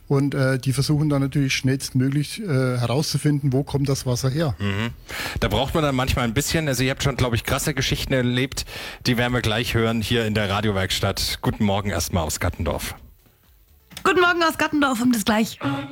Und die versuchen dann natürlich schnellstmöglich herauszufinden, wo kommt das Wasser her. Da braucht man dann manchmal ein bisschen, also ihr habt schon, glaube ich, krasse Geschichten erlebt, die werden wir gleich hören hier in der Radiowerkstatt. Guten Morgen erstmal aus Gattendorf. Guten Morgen aus Gattendorf, bis gleich.